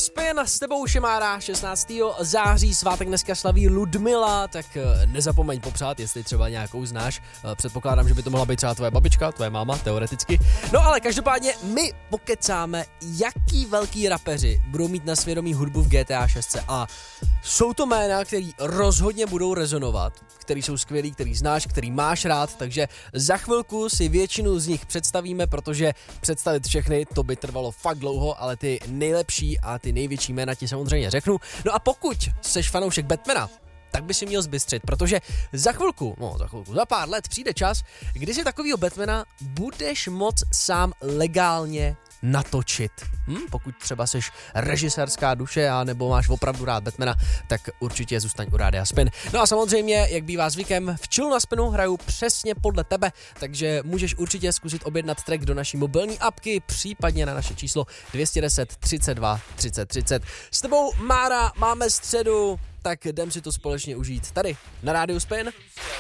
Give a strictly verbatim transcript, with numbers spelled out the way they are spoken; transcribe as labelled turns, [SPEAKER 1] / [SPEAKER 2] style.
[SPEAKER 1] Spin, s tebou Šimára, šestnáctého září, svátek dneska slaví Ludmila, tak nezapomeň popřát, jestli třeba nějakou znáš. Předpokládám, že by to mohla být třeba tvoje babička, tvoje máma, teoreticky. No ale každopádně my pokecáme, jaký velký rapeři budou mít na svědomí hudbu v G T A šest. A jsou to jména, který rozhodně budou rezonovat, který jsou skvělý, který znáš, který máš rád, takže za chvilku si většinu z nich představíme, protože představit všechny to by trvalo fakt dlouho, ale ty nejlepší a ty největší jména ti samozřejmě řeknu. No a pokud seš fanoušek Batmana, tak by si měl zbystřit, protože za chvilku, no za chvilku, za pár let přijde čas, kdy si takovýho Batmana budeš moc sám legálně natočit. Hm? Pokud třeba seš režisérská duše a nebo máš opravdu rád Batmana, tak určitě zůstaň u Rádia Spin. No a samozřejmě, jak bývá zvykem, v Chillu na Spinu hraju přesně podle tebe, takže můžeš určitě zkusit objednat track do naší mobilní apky, případně na naše číslo dvě stě deset třicet dva třicet třicet. S tebou, Mára, máme středu, tak jdem si to společně užít tady na Rádiu Spin.